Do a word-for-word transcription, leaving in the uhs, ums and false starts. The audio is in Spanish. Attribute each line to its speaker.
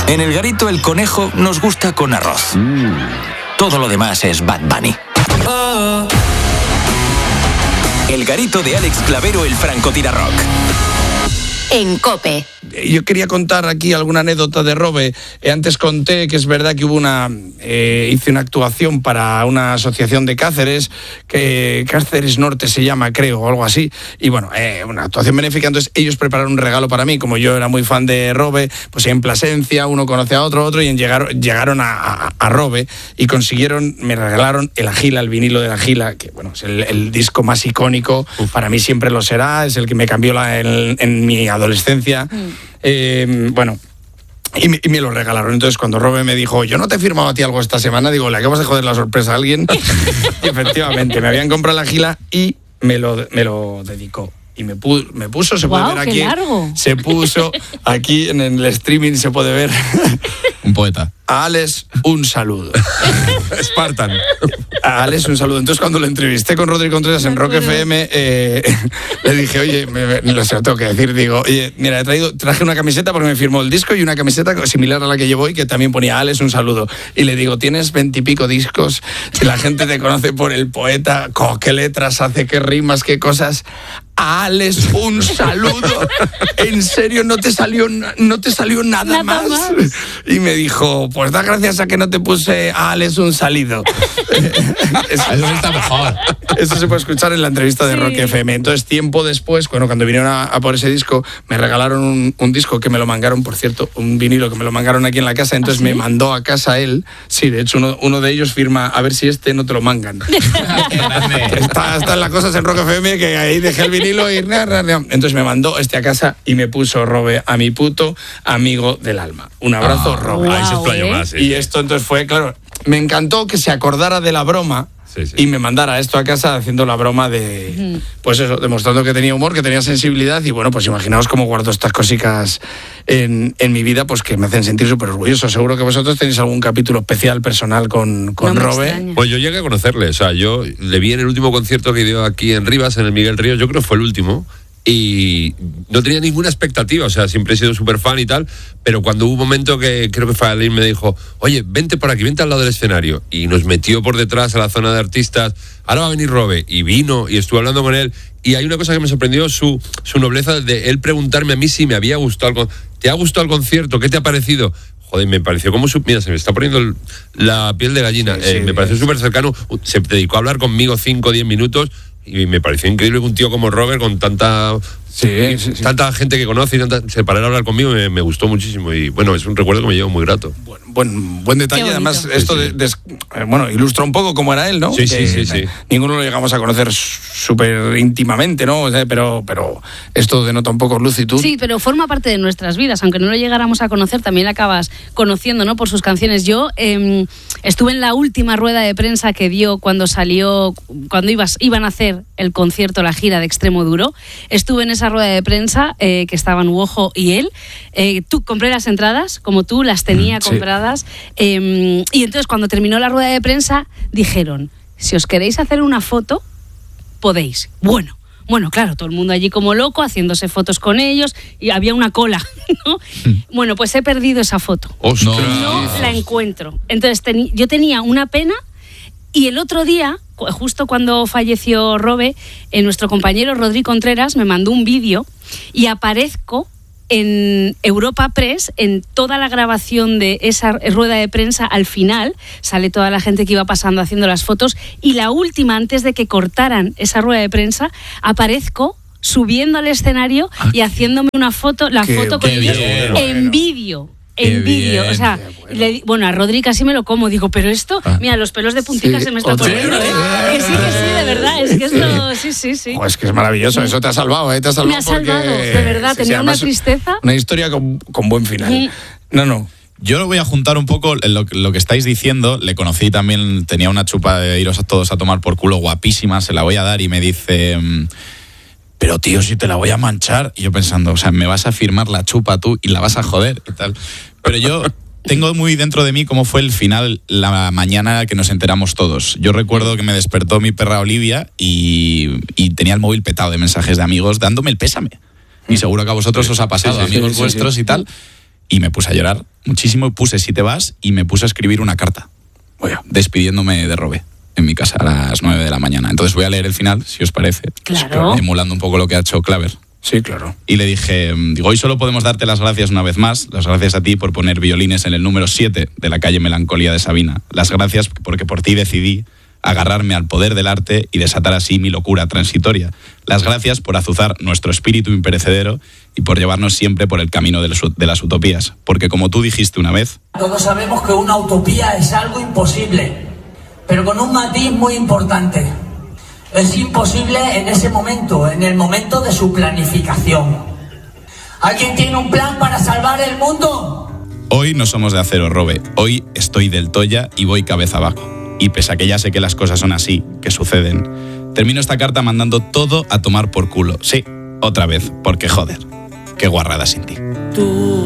Speaker 1: En el garito el conejo nos gusta con arroz. Mm. Todo lo demás es Bad Bunny. Oh. El garito de Alex Clavero, el francotirarrock.
Speaker 2: En COPE.
Speaker 3: Yo quería contar aquí alguna anécdota de Robe. Eh, antes conté que es verdad que hubo una... Eh, hice una actuación para una asociación de Cáceres, que Cáceres Norte se llama, creo, o algo así. Y bueno, eh, una actuación benéfica. Entonces ellos prepararon un regalo para mí. Como yo era muy fan de Robe, pues en Plasencia uno conoce a otro, otro, y llegaron, llegaron a, a, a Robe y consiguieron, me regalaron el Agila, el vinilo del Agila, que bueno, es el, el disco más icónico. Uf. Para mí siempre lo será, es el que me cambió la, en, en mi adolescencia. Mm. Eh, bueno, y me, y me lo regalaron. Entonces cuando Robe me dijo, yo no te he firmado a ti algo esta semana, digo, ¿le acabas de joder la sorpresa a alguien? Y efectivamente, me habían comprado la Agila y me lo, me lo dedicó. Y me, pu- me puso, se
Speaker 2: wow,
Speaker 3: puede ver aquí,
Speaker 2: largo.
Speaker 3: Se puso aquí en el streaming, se puede ver.
Speaker 4: Un poeta.
Speaker 3: A Alex, un saludo.
Speaker 4: Spartan.
Speaker 3: A Alex, un saludo. Entonces, cuando lo entrevisté con Rodri Contreras en Rock F M, eh, le dije, oye, me, me, lo sé, lo tengo que decir, digo, oye, mira, he traído, traje una camiseta porque me firmó el disco y una camiseta similar a la que llevo hoy, que también ponía Alex, un saludo. Y le digo, tienes veintipico discos, si la gente te conoce por el poeta, co, qué letras hace, qué rimas, qué cosas. A Alex, un saludo. En serio, no te salió, no te salió nada,
Speaker 2: nada
Speaker 3: más.
Speaker 2: más.
Speaker 3: Y me dijo, pues da gracias a que no te puse a Alex un salido.
Speaker 4: Eso, eso está mejor.
Speaker 3: Eso se puede escuchar en la entrevista de sí. Rock F M. Entonces, tiempo después, bueno, cuando vinieron a, a por ese disco, me regalaron un, un disco que me lo mangaron, por cierto, un vinilo que me lo mangaron aquí en la casa. Entonces, ¿ah, sí? Me mandó a casa él. Sí, de hecho, uno, uno de ellos firma, a ver si este no te lo mangan. está, está en las cosas en Rock F M, que ahí dejé el vinilo y... Entonces me mandó este a casa y me puso Robe, a mi puto amigo del alma. Un abrazo, ah, Robe.
Speaker 2: Wow,
Speaker 4: ahí se explayó
Speaker 2: ¿eh?
Speaker 4: más. Sí,
Speaker 3: y
Speaker 4: sí.
Speaker 3: esto entonces fue, claro, me encantó que se acordara de la broma. Sí, sí. Y me mandara esto a casa haciendo la broma de, uh-huh. pues eso, demostrando que tenía humor, que tenía sensibilidad. Y bueno, pues imaginaos cómo guardo estas cositas en, en mi vida, pues que me hacen sentir súper orgulloso. Seguro que vosotros tenéis algún capítulo especial personal con, con no Robe.
Speaker 5: Pues yo llegué a conocerle, o sea, yo le vi en el último concierto que dio aquí en Rivas, en el Miguel Ríos, yo creo que fue el último. Y no tenía ninguna expectativa, o sea, siempre he sido súper fan y tal, pero cuando hubo un momento que creo que Fadlín me dijo, oye, vente por aquí, vente al lado del escenario, y nos metió por detrás a la zona de artistas, ahora va a venir Robe, y vino, y estuve hablando con él, y hay una cosa que me sorprendió, su, su nobleza de él preguntarme a mí si me había gustado, el, ¿te ha gustado el concierto? ¿Qué te ha parecido? Joder, me pareció como su... Mira, se me está poniendo el, la piel de gallina, sí, sí, eh, me pareció súper cercano, se dedicó a hablar conmigo cinco o diez minutos, y me pareció increíble que un tío como Robert, con tanta sí, sí, sí. tanta gente que conoce y tanta, se parara a hablar conmigo, me, me gustó muchísimo. Y bueno, es un recuerdo que me llevo muy grato.
Speaker 3: Bueno, buen, buen detalle. Además, esto sí, sí. De, de, bueno, ilustra un poco cómo era él, ¿no?
Speaker 5: Sí, sí, sí, sí.
Speaker 3: Ninguno lo llegamos a conocer súper íntimamente, ¿no? O sea, pero, pero esto denota un poco lucitud.
Speaker 2: Sí, pero forma parte de nuestras vidas. Aunque no lo llegáramos a conocer, también la acabas conociendo, ¿no? Por sus canciones. Yo eh, estuve en la última rueda de prensa que dio cuando salió, cuando ibas, iban a hacer el concierto, la gira de Extremo Duro. Estuve en esa rueda de prensa eh, que estaban Uojo y él. Eh, tú compré las entradas, como tú, las tenía sí. compradas. Eh, y entonces cuando terminó la rueda de prensa dijeron, si os queréis hacer una foto, podéis. Bueno. Bueno, claro, todo el mundo allí como loco, haciéndose fotos con ellos, y había una cola, ¿no? Bueno, pues he perdido esa foto.
Speaker 5: ¡Ostras!
Speaker 2: No la encuentro. Entonces, teni- yo tenía una pena, y el otro día, justo cuando falleció Robe, eh, nuestro compañero Rodri Contreras me mandó un vídeo, y aparezco en Europa Press, en toda la grabación de esa rueda de prensa, al final sale toda la gente que iba pasando haciendo las fotos, y la última, antes de que cortaran esa rueda de prensa, aparezco subiendo al escenario ah, y haciéndome una foto, la foto con ellos bien, en vídeo. En vídeo, o sea, bueno. Le, bueno, a Rodri casi me lo como, digo, pero esto, ah. mira, los pelos de puntita sí, se me están poniendo, ¿eh? Que sí, que sí, de verdad, es que esto, sí, sí, sí.
Speaker 3: Oh, es que es maravilloso, eso te ha salvado, ¿eh? Te ha salvado.
Speaker 2: Me ha salvado,
Speaker 3: porque,
Speaker 2: de verdad, tenía sí, una tristeza.
Speaker 3: Una historia con, con buen final. Mm. No, no.
Speaker 4: Yo lo voy a juntar un poco lo, lo que estáis diciendo. Le conocí también, tenía una chupa de iros a todos a tomar por culo guapísima, se la voy a dar y me dice... pero tío, si te la voy a manchar. Y yo pensando, o sea, me vas a firmar la chupa tú y la vas a joder y tal. Pero yo tengo muy dentro de mí cómo fue el final la mañana que nos enteramos todos. Yo recuerdo que me despertó mi perra Olivia y, y tenía el móvil petado de mensajes de amigos dándome el pésame. Y seguro que a vosotros os ha pasado, sí, sí, amigos sí, sí, vuestros sí. y tal. Y me puse a llorar muchísimo y puse si te vas y me puse a escribir una carta. Bueno, despidiéndome de Robe en mi casa a las nueve de la mañana. Entonces voy a leer el final, si os parece.
Speaker 2: Claro.
Speaker 4: Emulando un poco lo que ha hecho Claver.
Speaker 3: Sí, claro.
Speaker 4: Y le dije, digo, hoy solo podemos darte las gracias una vez más. Las gracias a ti por poner violines en el número siete de la calle Melancolía de Sabina. Las gracias porque por ti decidí agarrarme al poder del arte y desatar así mi locura transitoria. Las gracias por azuzar nuestro espíritu imperecedero y por llevarnos siempre por el camino de, los, de las utopías. Porque como tú dijiste una vez...
Speaker 6: Todos sabemos que una utopía es algo imposible, pero con un matiz muy importante. Es imposible en ese momento, en el momento de su planificación. ¿Alguien tiene un plan para salvar el mundo?
Speaker 4: Hoy no somos de acero, Robe. Hoy estoy del Toya y voy cabeza abajo. Y pese a que ya sé que las cosas son así, que suceden, termino esta carta mandando todo a tomar por culo. Sí, otra vez, porque joder, qué guarrada sin ti.
Speaker 6: Tú